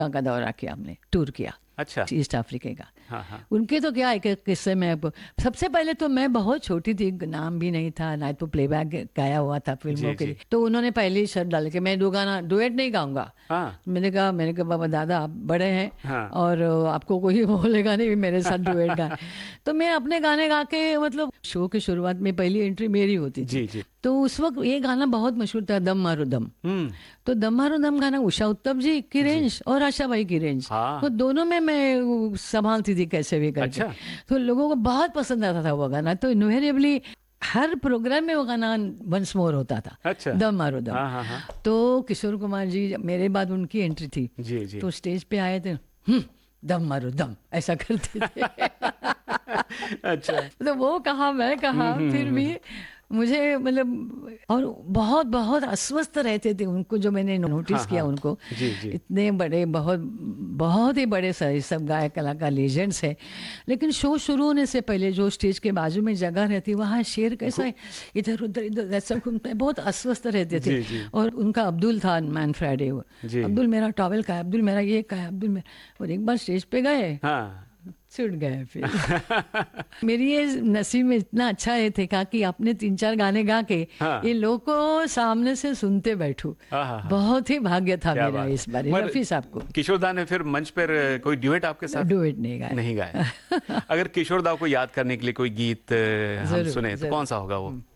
का दौरा किया, हमने टूर किया। अच्छा। ईस्ट अफ्रीका का। हाँ हाँ। उनके तो क्या एक एक किस्से में सबसे पहले तो मैं बहुत छोटी थी, नाम भी नहीं था ना, तो प्लेबैक गाया हुआ था फिल्मों के जी। लिए। तो उन्होंने पहले ही शर्त डाल के मैं दो गाना डुएट नहीं गाऊंगा। हाँ मैंने कहा बाबा दादा आप बड़े हैं हाँ। और आपको कोई बोलेगा नहीं मेरे साथ डुएट गाए। तो मैं अपने गाने गा के, मतलब शो की शुरुआत में पहली एंट्री मेरी होती थी। जी। तो उस वक्त ये गाना बहुत मशहूर था, दम मारो दम। तो दम मारो दम गाना उषा उत्तम जी की रेंज और आशा भाई की रेंज, हाँ। तो दोनों में मैं संभालती थी कैसे भी करके। अच्छा। तो लोगों को बहुत पसंद आता था वो गाना, तो इन्वेरिएबली हर प्रोग्राम में वो गाना वंस मोर होता था। अच्छा। दम मारो दम। हाँ। तो किशोर कुमार जी मेरे बाद उनकी एंट्री थी, जी। तो स्टेज पे आए थे, दम मारो दम ऐसा करते थे। अच्छा। तो वो कहा मैं कहा, फिर भी मुझे मतलब, और बहुत बहुत अस्वस्थ रहते थे उनको, जो मैंने नोटिस किया उनको। जी। इतने बड़े, बहुत बहुत ही बड़े सब गायक कलाकार लेजेंड्स हैं, लेकिन शो शुरू होने से पहले जो स्टेज के बाजू में जगह रहती, वहाँ शेर कैसा है इधर उधर ऐसा घूमता है, बहुत अस्वस्थ रहते थे। जी। और उनका अब्दुल था मैन फ्राइडे, अब्दुल मेरा टॉवेल का है, अब्दुल मेरा ये का है, अब्दुल मेरा। और एक बार स्टेज पे गए, हाँ। छूट गए फिर। मेरी ये नसीब में इतना अच्छा ये थे कि आपने 3-4 गाने गा के हाँ। ये लोग को सामने से सुनते बैठू। हाँ। बहुत ही भाग्य था क्या मेरा बात। इस बार मगर रफी साहब को। किशोर दा ने फिर मंच पर कोई ड्यूएट आपके साथ डुएट नहीं गाया। नहीं गाया? अगर किशोर दा को याद करने के लिए कोई गीत हम जरूर, सुने तो जरूर। कौन सा होगा वो?